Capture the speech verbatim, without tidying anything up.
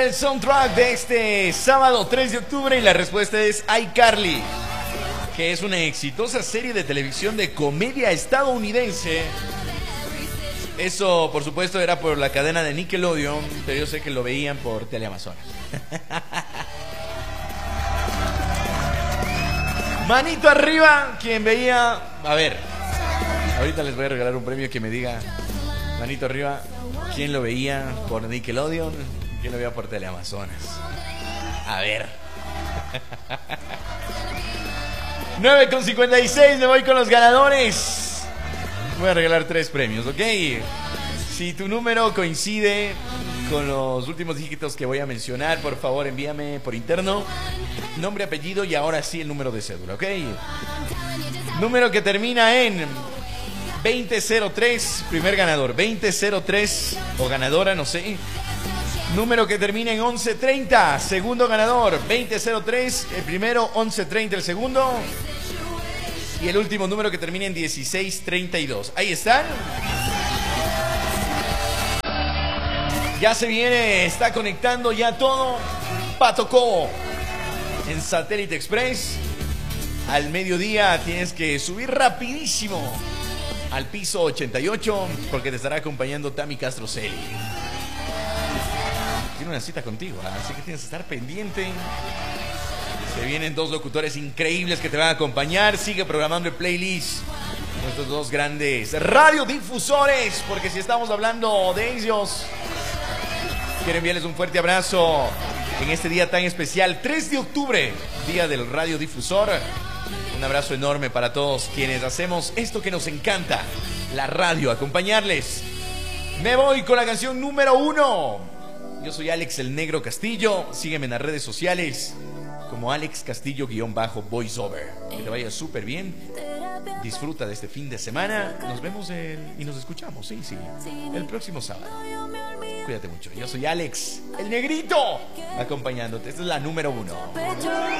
El soundtrack de este sábado tres de octubre y la respuesta es iCarly, que es una exitosa serie de televisión de comedia estadounidense. Eso, por supuesto, era por la cadena de Nickelodeon, pero yo sé que lo veían por Teleamazonas. Manito arriba, quien veía... A ver, ahorita les voy a regalar un premio que me diga, manito arriba, ¿quién lo veía por Nickelodeon? ¿Quién lo veía por Teleamazonas? A ver. nueve con cincuenta y seis, me voy con los ganadores. Voy a regalar tres premios, ¿ok? Si tu número coincide con los últimos dígitos que voy a mencionar, por favor envíame por interno nombre, apellido y ahora sí el número de cédula, ¿ok? Número que termina en veinte cero tres, primer ganador, veinte cero tres o ganadora, no sé. Número que termina en once treinta, segundo ganador, veinte cero tres, el primero, once treinta el segundo. Y el último número que termina en dieciséis treinta y dos. Ahí están. Ya se viene, está conectando ya todo. Pato Cobo en Satélite Express. Al mediodía tienes que subir rapidísimo al piso ochenta y ocho porque te estará acompañando Tami Castro Celi. Tiene una cita contigo, ¿eh? Así que tienes que estar pendiente. Se vienen dos locutores increíbles que te van a acompañar. Sigue programando el playlist. Nuestros dos grandes radiodifusores, porque si estamos hablando de ellos, quiero enviarles un fuerte abrazo en este día tan especial, tres de octubre, día del radiodifusor. Un abrazo enorme para todos quienes hacemos esto que nos encanta, la radio, acompañarles. Me voy con la canción número uno. Yo soy Alex el Negro Castillo. Sígueme en las redes sociales como Alex Castillo-voiceover. Que te vaya súper bien. Disfruta de este fin de semana. Nos vemos el, y nos escuchamos, sí, sí, el próximo sábado. Cuídate mucho. Yo soy Alex el Negrito, acompañándote. Esta es la número uno.